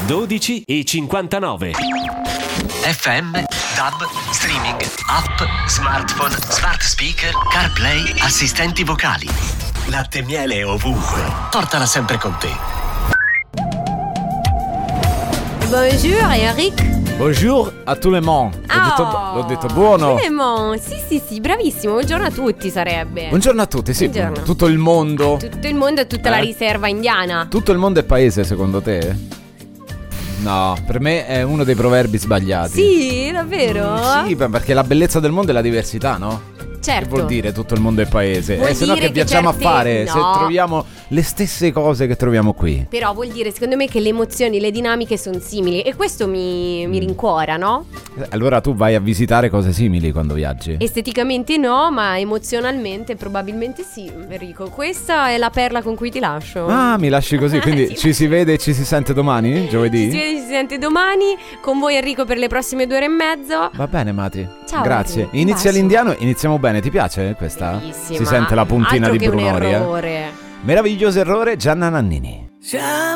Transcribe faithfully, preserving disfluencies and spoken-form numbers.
dodici e cinquantanove. F M, DAB, streaming, app, smartphone, smart speaker, CarPlay, assistenti vocali. Latte e miele ovunque. Portala sempre con te. Bonjour Eric. Bonjour a tout le monde. L'ho, Oh, detto, l'ho detto buono. Clement, sì sì sì, bravissimo. Buongiorno a tutti sarebbe. Buongiorno a tutti, sì. Buongiorno. Tutto il mondo. Tutto il mondo e tutta Eh? la riserva indiana. Tutto il mondo è paese, secondo te? No, per me è uno dei proverbi sbagliati. Sì, davvero? Sì, perché la bellezza del mondo è la diversità, no? Certo. Che vuol dire tutto il mondo è paese? Vuol Eh, se no dire che che viaggiamo certe- a fare no. se troviamo le stesse cose che troviamo qui? Però vuol dire secondo me che le emozioni, le dinamiche sono simili. E questo mi, mi rincuora, no? Eh, Allora tu vai a visitare cose simili quando viaggi? Esteticamente no, ma emozionalmente probabilmente sì, Enrico. Questa è la perla con cui ti lascio. Ah, mi lasci così, quindi Sì. ci si vede e ci si sente domani? Giovedì? Ci vede, ci si sente domani con voi Enrico per le prossime due ore e mezzo. Va bene, Mati. Ciao, Grazie. Henry. Inizia Bacio. l'indiano, iniziamo bene. Ti piace questa? Bellissima. Si sente la puntina Altro di che un Brunori, eh? errore. Meraviglioso errore, Gianna Nannini. Ya